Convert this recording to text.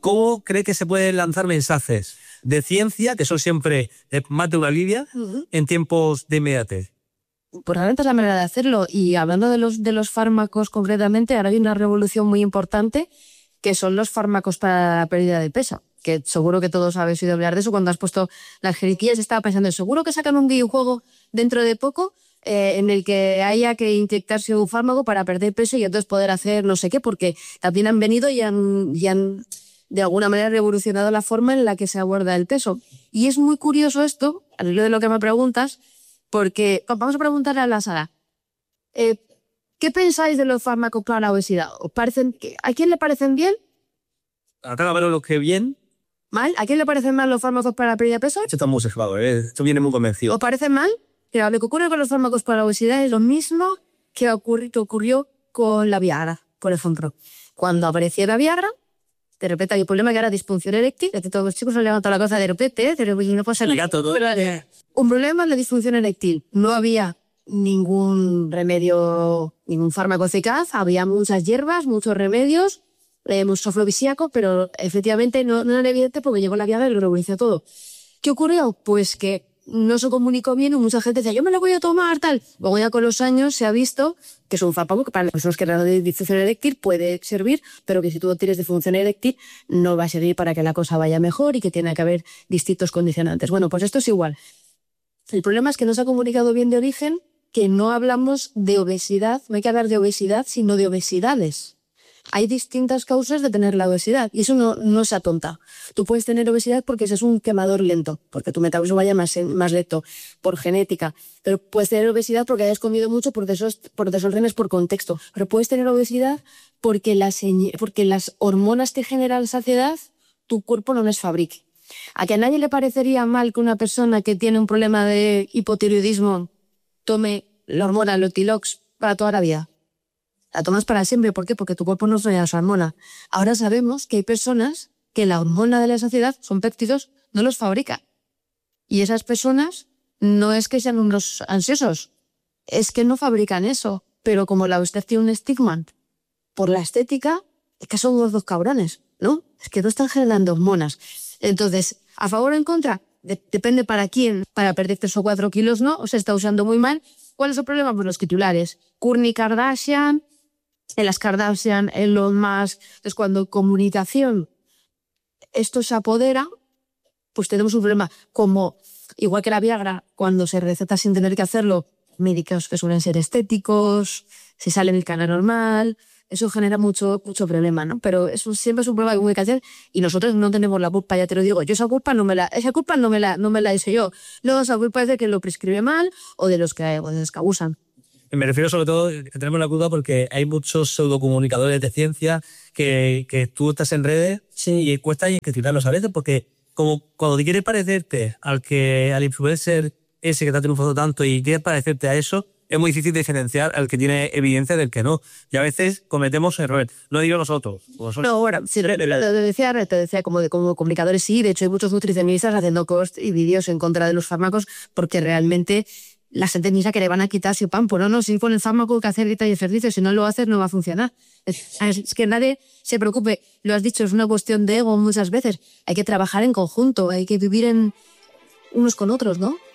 ¿cómo cree que se pueden lanzar mensajes de ciencia, que son siempre más de una línea, en tiempos de inmediatez? Pues realmente es la manera de hacerlo. Y hablando de los fármacos concretamente, ahora hay una revolución muy importante que son los fármacos para la pérdida de peso. Que seguro que todos habéis oído hablar de eso. Cuando has puesto las jeringuillas estaba pensando, seguro que sacan un videojuego dentro de poco en el que haya que inyectarse un fármaco para perder peso y entonces poder hacer no sé qué, porque también han venido y han de alguna manera revolucionado la forma en la que se aborda el peso. Y es muy curioso esto, al hilo de lo que me preguntas, porque vamos a preguntarle a la Sara, ¿qué pensáis de los fármacos para la obesidad? ¿A quién le parecen bien? Acá a ver lo que bien. ¿Mal? ¿A quién le parecen mal los fármacos para la pérdida de peso? Esto está muy sesgado, esto viene muy convencido. ¿Os parecen mal? Mira, lo que ocurre con los fármacos para la obesidad es lo mismo que ocurrió con la Viagra, por ejemplo. Cuando apareció la Viagra, de repente hay un problema que era disfunción eréctil. Todos los chicos se han levantado la cosa de repente, no pasa nada. Un problema en la disfunción eréctil. No había ningún remedio, ningún fármaco eficaz. Había muchas hierbas, muchos remedios, mucho afrodisíaco, pero efectivamente no era evidente porque llegó la Viagra y lo revolucionó todo. ¿Qué ocurrió? Pues que no se comunicó bien y mucha gente decía, yo me lo voy a tomar, tal. Luego ya con los años se ha visto que es un fármaco que para las personas que tienen disfunción eréctil puede servir, pero que si tú tienes disfunción eréctil no va a servir para que la cosa vaya mejor y que tiene que haber distintos condicionantes. Bueno, pues esto es igual. El problema es que no se ha comunicado bien de origen, que no hablamos de obesidad, no hay que hablar de obesidad, sino de obesidades. Hay distintas causas de tener la obesidad y eso no se atonta. Tú puedes tener obesidad porque ese es un quemador lento, porque tu metabolismo vaya más lento, por genética. Pero puedes tener obesidad porque hayas comido mucho, por desórdenes, por contexto. Pero puedes tener obesidad porque las hormonas que generan saciedad, tu cuerpo no las fabrique. ¿A que a nadie le parecería mal que una persona que tiene un problema de hipotiroidismo tome la hormona Lotilox para toda la vida? La tomas para siempre. ¿Por qué? Porque tu cuerpo no suena esa hormona. Ahora sabemos que hay personas que la hormona de la saciedad, son péptidos, no los fabrica. Y esas personas no es que sean unos ansiosos, es que no fabrican eso. Pero como la obesidad tiene un estigma por la estética, es que son unos dos cabrones, ¿no? Es que no están generando hormonas. Entonces, ¿a favor o en contra? Depende para quién. Para perder 3 o 4 kilos, ¿no? O se está usando muy mal. ¿Cuál es el problema? Pues los titulares. Kourtney Kardashian, en las Kardashian, en los más... Entonces, cuando comunicación esto se apodera, pues tenemos un problema. Como, igual que la Viagra, cuando se receta sin tener que hacerlo, médicos que suelen ser estéticos, se sale en el canal normal, eso genera mucho problema, ¿no? Pero eso siempre es un problema de comunicación y nosotros no tenemos la culpa, ya te lo digo. Yo esa culpa no me la hice yo. No, esa culpa es de que lo prescribe mal o de los que abusan. Me refiero sobre todo que tenemos la culpa porque hay muchos pseudocomunicadores de ciencia que tú estás en redes y cuesta identificarlos a veces porque como cuando te quieres parecerte al influencer ese que te ha triunfado tanto y quieres parecerte a eso, es muy difícil diferenciar al que tiene evidencia del que no. Y a veces cometemos errores. No digo nosotros. No, bueno, sí, te decía como comunicadores sí. De hecho, hay muchos nutricionistas haciendo posts y vídeos en contra de los fármacos porque realmente la gente piensa que le van a quitar su pan. Pues no, si con el fármaco que hacer dieta y ejercicio, si no lo haces no va a funcionar. Es que nadie se preocupe. Lo has dicho, es una cuestión de ego muchas veces. Hay que trabajar en conjunto, hay que vivir unos con otros, ¿no?